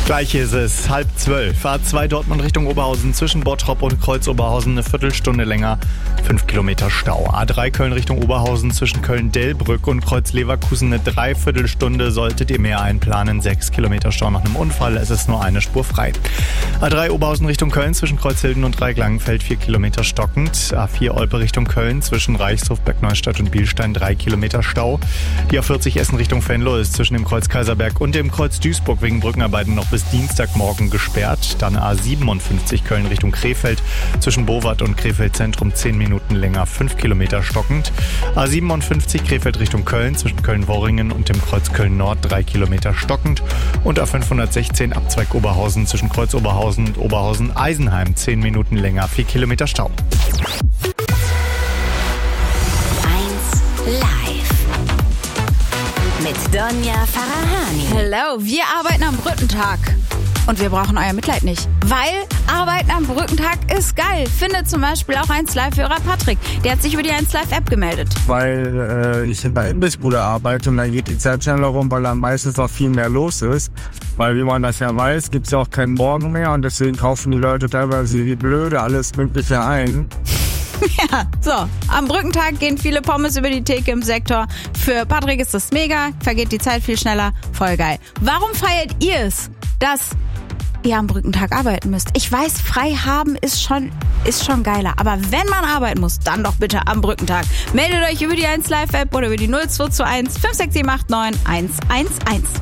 Gleich ist es 11:30. A2 Dortmund Richtung Oberhausen zwischen Bottrop und Kreuz-Oberhausen eine Viertelstunde länger, 5 Kilometer Stau. A3 Köln Richtung Oberhausen zwischen Köln-Delbrück und Kreuz-Leverkusen eine Dreiviertelstunde, solltet ihr mehr einplanen, 6 Kilometer Stau nach einem Unfall, es ist nur eine Spur frei. A3 Oberhausen Richtung Köln zwischen Kreuzhilden und Dreiecklangenfeld 4 Kilometer stockend. A4 Olpe Richtung Köln zwischen Reichshof, Bergneustadt und Bielstein 3 Kilometer Stau. Die A40 Essen Richtung Venlo ist zwischen dem Kreuz Kaiserberg und dem Kreuz Duisburg wegen Brückenarbeiten noch bis Dienstagmorgen gesperrt. Dann A57 Köln Richtung Krefeld zwischen Bowat und Krefeld Zentrum 10 Minuten länger, 5 Kilometer stockend. A57 Krefeld Richtung Köln zwischen Köln-Worringen und dem Kreuz Köln Nord 3 Kilometer stockend. Und A516 Abzweig Oberhausen zwischen Kreuz Oberhausen und Oberhausen-Eisenheim 10 Minuten länger, 4 Kilometer Stau. 1 Live mit Donja Farahani. Hello, wir arbeiten am Brückentag. Und wir brauchen euer Mitleid nicht. Weil Arbeiten am Brückentag ist geil. Findet zum Beispiel auch 1 Live-Hörer Patrick. Der hat sich über die 1 Live-App gemeldet. Weil ich in der Imbissbude arbeite und dann geht die Zeit schneller rum, weil dann meistens auch viel mehr los ist. Weil wie man das ja weiß, gibt's ja auch keinen Morgen mehr und deswegen kaufen die Leute teilweise wie blöde alles Mögliche ein. Ja, so. Am Brückentag gehen viele Pommes über die Theke im Sektor. Für Patrick ist das mega, vergeht die Zeit viel schneller, voll geil. Warum feiert ihr es, dass ihr am Brückentag arbeiten müsst? Ich weiß, frei haben ist schon geiler. Aber wenn man arbeiten muss, dann doch bitte am Brückentag. Meldet euch über die 1 Live App oder über die 0221 56789 111.